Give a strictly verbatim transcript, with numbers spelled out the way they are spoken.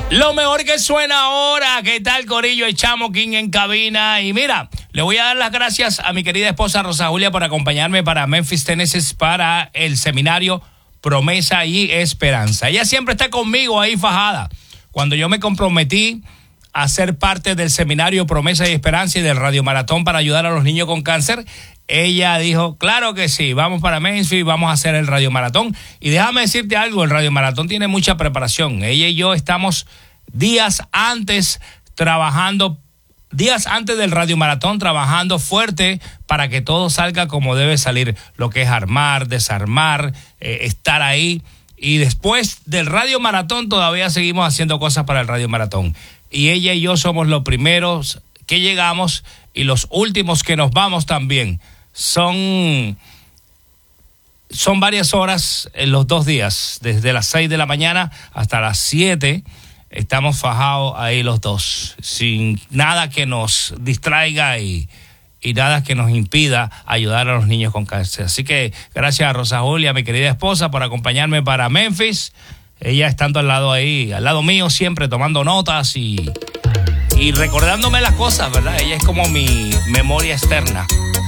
Lo mejor que suena ahora. ¿Qué tal, corillo? El Chamo King en cabina. Y mira, le voy a dar las gracias a mi querida esposa Rosa Julia por acompañarme para Memphis, Tennessee, para el seminario Promesa y Esperanza. Ella siempre está conmigo ahí fajada. Cuando yo me comprometí a ser parte del seminario Promesa y Esperanza y del Radio Maratón para ayudar a los niños con cáncer, ella dijo, claro que sí, vamos para Memphis, vamos a hacer el Radio Maratón. Y déjame decirte algo, el Radio Maratón tiene mucha preparación. Ella y yo estamos días antes trabajando, días antes del Radio Maratón, trabajando fuerte para que todo salga como debe salir. Lo que es armar, desarmar, eh, estar ahí. Y después del Radio Maratón todavía seguimos haciendo cosas para el Radio Maratón. Y ella y yo somos los primeros que llegamos y los últimos que nos vamos también. Son, son varias horas en los dos días, desde las seis de la mañana hasta las siete, estamos fajados ahí los dos, sin nada que nos distraiga y, y nada que nos impida ayudar a los niños con cáncer. Así que gracias a Rosa Julia, mi querida esposa, por acompañarme para Memphis. Ella estando al lado ahí, al lado mío siempre, tomando notas y, y recordándome las cosas, ¿verdad? Ella es como mi memoria externa.